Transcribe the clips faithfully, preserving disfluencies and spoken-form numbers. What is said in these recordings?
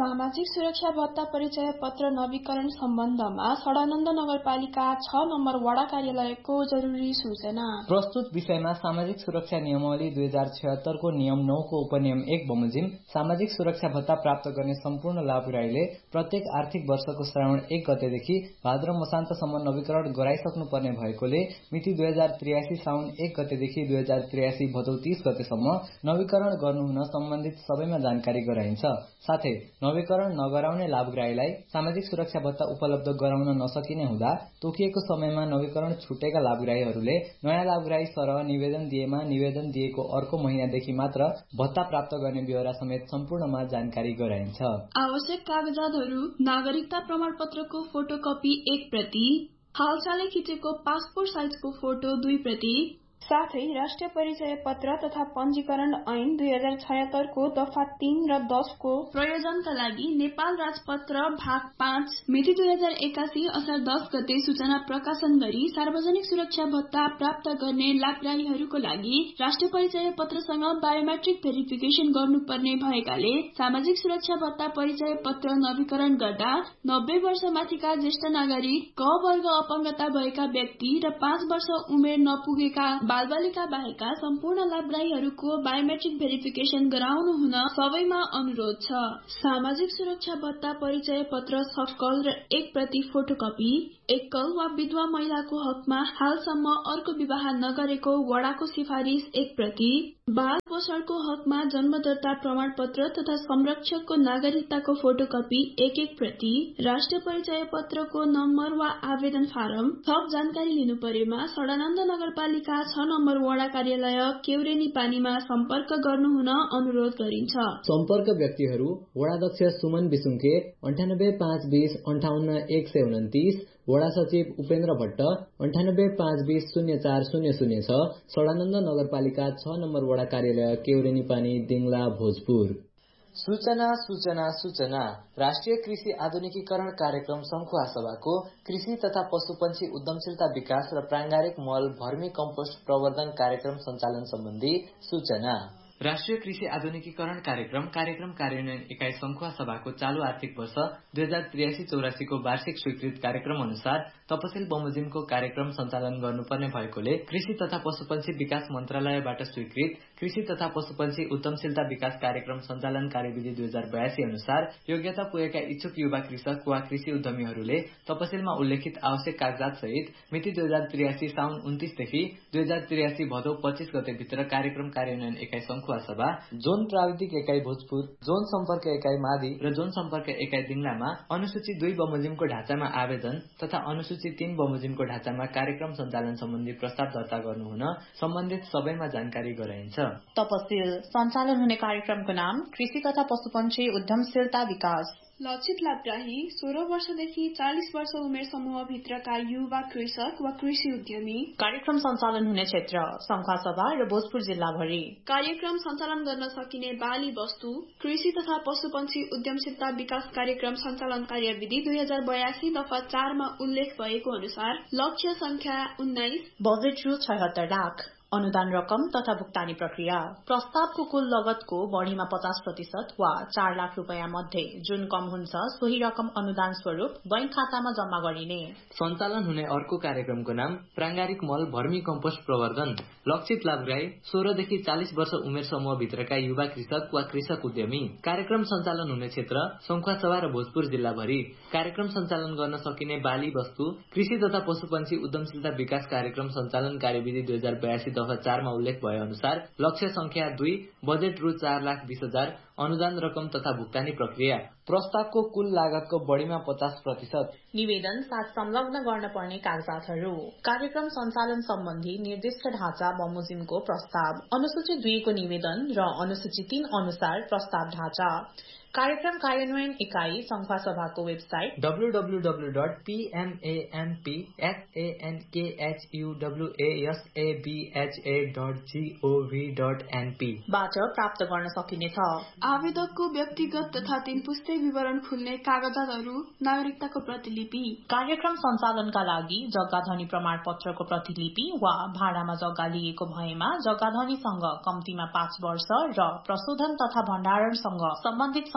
सामाजिक सुरक्षा भत्ता परिचय पत्र नवीकरण सम्बन्धमा सडानन्द नगरपालिका छ नम्बर वडा कार्यालयको जरुरी सूचना। प्रस्तुत विषयमा सामाजिक सुरक्षा नियमावली दुई हजार छयत्तर को नियम नौ को उपनियम एक बमोजिम सामाजिक सुरक्षा भत्ता प्राप्त गर्ने सम्पूर्ण लाभग्राहीले प्रत्येक आर्थिक वर्षको श्रावण एक गतेदेखि भाद्र मसान्तसम्म नवीकरण गराइसक्नु पर्ने भएकोले मिति दुई हजार त्रियासी साउन एक गतेदेखि दुई हजार त्रियासी भदौ तीस गतेसम्म नवीकरण गर्नुहुन सम्बन्धित सबैमा जानकारी गराइन्छ। साथै नवीकरण नगराउने लाभग्राहीलाई सामाजिक सुरक्षा भत्ता उपलब्ध गराउन नसकिने हुँदा तोकिएको समयमा नवीकरण छुटेका लाभग्राहीहरूले नयाँ लाभग्राही सरह निवेदन दिएमा निवेदन दिएको अर्को महिनादेखि मात्र भत्ता प्राप्त गर्ने ब्यौरा समेत सम्पूर्णमा जानकारी गराइन्छ। आवश्यक कागजातहरू नागरिकता प्रमाणपत्रको फोटोकपी एक प्रति, हालसालै खिचेको पासपोर्ट साइजको फोटो दुई प्रति, साथै राष्ट्रिय परिचय पत्र तथा पञ्जीकरण ऐन दुई हजार छयत्तर को दफा तीन र दस को प्रयोजनका लागि नेपाल राजपत्र भाग पाँच मिति दुई हजार एकासी असार दस गते सूचना प्रकाशन गरी सार्वजनिक सुरक्षा भत्ता प्राप्त गर्ने लाभग्राहीहरूको लागि राष्ट्रिय परिचय पत्रसँग बायोमेट्रिक भेरिफिकेशन गर्नुपर्ने भएकाले सामाजिक सुरक्षा भत्ता परिचय पत्र नवीकरण गर्दा नब्बे वर्ष माथिका ज्येष्ठ नागरिक, क वर्ग अपंगता भएका व्यक्ति र पाँच वर्ष उमेर नपुगेका बालबालिका बाहेकका सम्पूर्ण लाभग्राहीहरूको बायोमेट्रिक भेरिफिकेशन गराउनु हुन सबैमा अनुरोध छ। सामाजिक सुरक्षा भत्ता परिचय पत्र सक्कल र एक प्रति फोटोकपी एकल वा विधवा महिलाको हकमा हालसम्म अर्को विवाह नगरेको वडाको सिफारिस एक प्रति, बाल पोषणको हकमा जन्म दर्ता प्रमाण पत्र तथा संरक्षकको नागरिकताको फोटोकपी एक एक प्रति, राष्ट्रिय परिचय पत्रको नम्बर वा आवेदन फारम। थप जानकारी लिनु परेमा सडानन्द नगरपालिका छ नम्बर वडा कार्यालय केउरेनी पानीमा सम्पर्क गर्नुहुन अनुरोध गरिन्छ। सम्पर्क व्यक्तिहरू वडाध्यक्ष सुमन बिसुङके अन्ठानब्बे पाँच बीस अन्ठाउन्न एक सय उन्तिस, वडा सचिव उपेन्द्र भट्ट अन्ठानब्बे पाँच बीस शून्य चार शून्य शून्य छ, सडानन्द नगरपालिका छ नम्बर वडा कार्यालय केउरेनी पानी दिङला भोजपुर। सूचना सूचना सूचना राष्ट्रिय कृषि आधुनिकीकरण कार्यक्रम संखुवा सभाको कृषि तथा पशुपन्छी उद्यमशीलता विकास र प्रांगारिक मल भर्मी कम्पोस्ट प्रवर्धन कार्यक्रम सञ्चालन सम्बन्धी सूचना। राष्ट्रिय कृषि आधुनिकीकरण कार्यक्रम कार्यक्रम कार्यान्वयन इकाई संखुवा सभाको चालू आर्थिक वर्ष दुई हजार त्रियासी चौरासी को वार्षिक स्वीकृत कार्यक्रम अनुसार तपसिल बमोजिमको कार्यक्रम सञ्चालन गर्नुपर्ने भएकोले कृषि तथा पशुपन्छी विकास मन्त्रालयबाट स्वीकृत कृषि तथा पशुपन्छी उद्यमशीलता विकास कार्यक्रम सञ्चालन कार्यविधि दुई हजार बयासी अनुसार योग्यता पुगेका इच्छुक युवा कृषक वा कृषि उद्यमीहरूले तपसिलमा उल्लेखित आवश्यक कागजात सहित मिति दुई हजार त्रियासी साउन उन्तीसदेखि दुई हजार त्रियासी भदौ पच्चीस गते भित्र कार्यक्रम कार्यान्वयन इकाई संखुवा सभा, जोन प्राविधिक इकाई भोजपुर, जोन सम्पर्क इकाई मादी र जोन सम्पर्क इकाई दिङलामा अनुसूची दुई बमोजिमको ढाँचामा आवेदन तथा अनुसूची तीन बमोजिमको ढाँचामा कार्यक्रम सञ्चालन सम्बन्धी प्रस्ताव दर्ता गर्नुहुन सम्बन्धित सबैमा जानकारी गराइन्छ। तपसिल सञ्चालन हुने कार्यक्रमको नाम कृषि तथा पशुपन्छी उद्यमशीलता विकास। लक्षित लाभग्राही सोह्र वर्षदेखि चालिस वर्ष उमेर समूह भित्रका युवा कृषक वा कृषि उद्यमी। कार्यक्रम सञ्चालन हुने क्षेत्र संखुवा सभा र भोजपुर जिल्लाभरि। कार्यक्रम सञ्चालन गर्न सकिने बाली वस्तु कृषि तथा पशुपन्छी उद्यमशीलता विकास कार्यक्रम सञ्चालन कार्यविधि दुई हजार बयासी दफा चारमा उल्लेख भएको अनुसार लक्ष्य संख्या उन्नाइस, बजेट रु छयत्तर लाख, अनुदान रकम तथा भुक्तानी प्रक्रिया प्रस्तावको कुल लगतको बढ़ीमा पचास प्रतिशत वा चार लाख रूपियाँ मध्ये जुन कम हुन्छ सोही रकम अनुदान स्वरूप बैंक खातामा जम्मा गरिने। सञ्चालन हुने अर्को कार्यक्रमको नाम प्रांगारिक मल भर्मी कम्पोस्ट प्रवर्धन। लक्षित लाभग्राही सोह्रदेखि चालिस वर्ष उमेर समूह भित्रका युवा कृषक वा कृषक उद्यमी। कार्यक्रम सञ्चालन हुने क्षेत्र संखुवा सभा र भोजपुर जिल्लाभरि। कार्यक्रम सञ्चालन गर्न सकिने बाली वस्तु कृषि तथा पशुपन्छी उद्यमशीलता विकास कार्यक्रम सञ्चालन कार्यविधि दुई हजार बयासी दफा चारमा उल्लेख भए अनुसार लक्ष्य संख्या दुई, बजेट रु चार लाख बीस हजार, अनुदान रकम तथा भुक्तानी प्रक्रिया प्रस्तावको कुल लागतको बढ़ीमा पचास प्रतिशत। निवेदन साथ संलग्न गर्न पर्ने कागजातहरू कार्यक्रम सञ्चालन सम्बन्धी निर्दिष्ट ढाँचा बमोजिमको प्रस्ताव, अनुसूची दुईको निवेदन र अनुसूची तीन अनुसार प्रस्ताव ढाँचा। कार्यक्रम कार्यान्वयन इकाई संखुवा सभाको website W W W dot P M A M P S A N के H U W A S A B H A dot G oh V dot an P बाट प्राप्त गर्न सकिनेछ। आवेदकको व्यक्तिगत तथा तीन पुस्ते विवरण खुल्ने कागजातहरू, नागरिकताको प्रतिलिपि, कार्यक्रम सञ्चालनका लागि जग्गाधनी प्रमाण पत्रको प्रतिलिपि वा भाडामा जग्गा लिएको भएमा जग्गाधनीसँग कम्तीमा पाँच वर्ष र प्रशोधन तथा भण्डारणसँग सम्बन्धित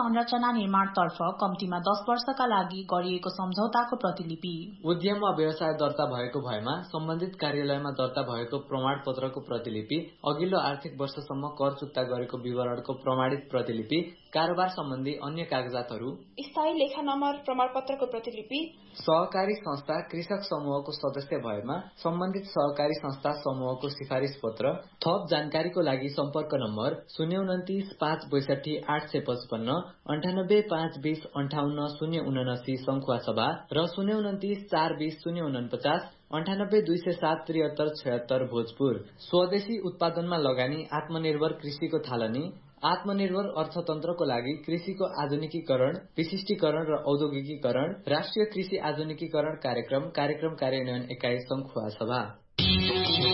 संरचना निर्माणतर्फ कम्तीमा दस वर्षका लागि गरिएको सम्झौताको प्रतिलिपि। उद्यम वा व्यवसाय दर्ता भएको भएमा सम्बन्धित कार्यालयमा दर्ता भएको प्रमाणपत्रको प्रतिलिपि, अघिल्लो आर्थिक वर्षसम्म कर चुक्ता गरेको विवरणको प्रमाणित प्रतिलिपि, कारोबार सम्बन्धी अन्य कागजातहरू, स्थायी लेखा नम्बर प्रमाणपत्रको प्रतिलिपि, सहकारी संस्था कृषक समूहको सदस्य भएमा सम्बन्धित सहकारी संस्था समूहको सिफारिस पत्र। थप जानकारीको लागि सम्पर्क नम्बर शून्य उन्तिस पाँच बैसठी आठ सय पचपन्न अन्ठानब्बे पाँच बीस अन्ठाउन्न शून्य उनासी सङ्खुवा सभा र शून्य उन्तिस चार बीस शून्य उनपचास अन्ठानब्बे दुई सय सात त्रिहत्तर छयत्तर भोजपुर। स्वदेशी उत्पादनमा लगानी, आत्मनिर्भर कृषिको थालनी, आत्मनिर्भर अर्थतन्त्रको लागि कृषिको आधुनिकीकरण, विशिष्टीकरण र औद्योगिकीकरण, राष्ट्रिय कृषि आधुनिकीकरण कार्यक्रम, कार्यक्रम कार्यान्वयन एकाइ सङ्खुवा सभा।